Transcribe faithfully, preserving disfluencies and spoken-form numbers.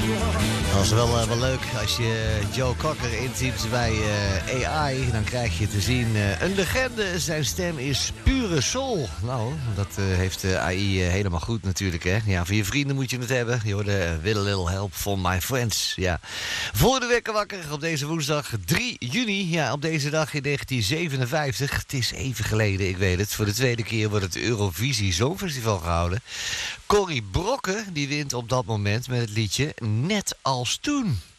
Dat is wel, uh, wel leuk. Als je Joe Cocker intypt bij uh, A I, dan krijg je te zien uh, een legende. Zijn stem is pure soul. Nou, dat uh, heeft uh, A I uh, helemaal goed natuurlijk, hè. Ja, voor je vrienden moet je het hebben. Je hoorde uh, With a Little Help from My Friends. Ja. Voor de wekker wakker op deze woensdag drie juni. Ja, op deze dag in negentien zevenenvijftig. Het is even geleden, ik weet het. Voor de tweede keer wordt het Eurovisie Songfestival gehouden. Corrie Brokken, die wint op dat moment met het liedje Net als toen.